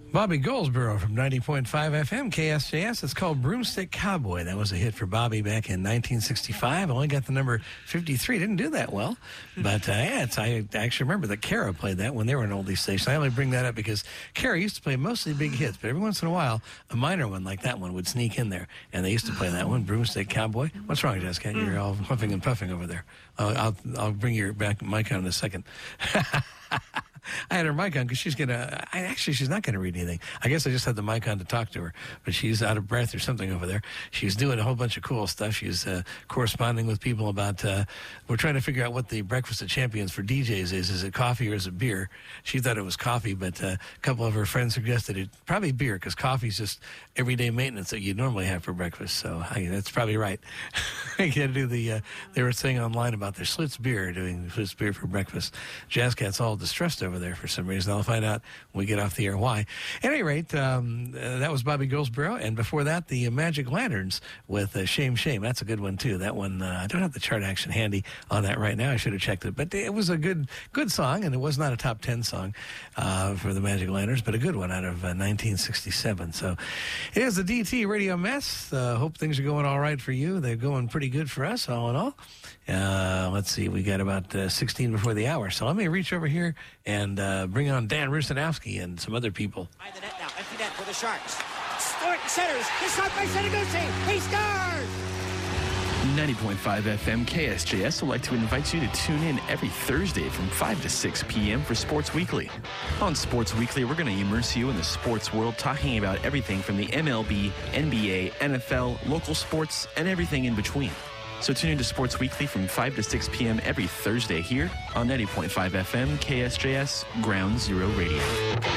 Bobby Goldsboro from 90.5 FM KSJS. It's called Broomstick Cowboy. That was a hit for Bobby back in 1965. Only got the number 53. Didn't do that well. But, I actually remember that Kara played that when they were an oldie station. I only bring that up because Kara used to play mostly big hits, but every once in a while, a minor one like that one would sneak in there. And they used to play that one, Broomstick Cowboy. What's wrong, Jessica? You're all huffing and puffing over there. I'll bring your back mic on in a second. I had her mic on because she's not going to read anything. I guess I just had the mic on to talk to her, but she's out of breath or something over there. She's doing a whole bunch of cool stuff. She's corresponding with people about, we're trying to figure out what the Breakfast of Champions for DJs is. Is it coffee or is it beer? She thought it was coffee, but a couple of her friends suggested it probably beer because coffee's just everyday maintenance that you normally have for breakfast. So that's probably right. I got to do they were saying online about their Schlitz beer, doing Schlitz beer for breakfast. Jazz Cat's all distressed over there for some reason. I'll find out when we get off the air why. At any rate, that was Bobby Goldsboro, and before that, the Magic Lanterns with Shame Shame. That's a good one, too. That one, I don't have the chart action handy on that right now. I should have checked it, but it was a good song, and it was not a top 10 song for the Magic Lanterns, but a good one out of 1967. So it is the DT Radio Mess. Hope things are going all right for you. They're going pretty good for us, all in all. Let's see, we got about 16 before the hour, so let me reach over here and bring on Dan Rusanowski and some other people. By the net now, empty net for the Sharks. Thornton centers, his shot by Senegusi, he scores! 90.5 FM KSJS would like to invite you to tune in every Thursday from 5 to 6 p.m. for Sports Weekly. On Sports Weekly, we're going to immerse you in the sports world, talking about everything from the MLB, NBA, NFL, local sports, and everything in between. So tune in to Sports Weekly from 5 to 6 p.m. every Thursday here on 90.5 FM KSJS Ground Zero Radio.